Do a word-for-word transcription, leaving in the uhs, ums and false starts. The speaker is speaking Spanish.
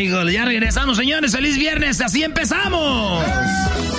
Híjole, ya regresamos, señores. ¡Feliz viernes! ¡Así empezamos!